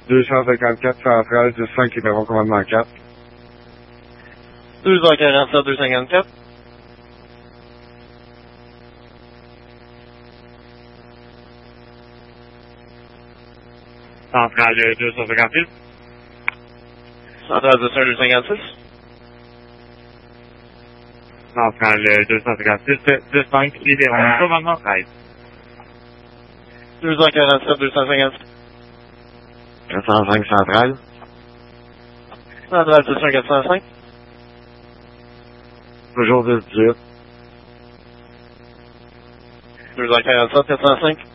254 centrale, 15 numéro commandement 4. 2h47, 254. Centrale 258. Centrale 256. Centrale 256, 25 numéro commandement 13. 2h47, 256. 405 centrale. Centrale 405. Toujours 18. 2h47, 405.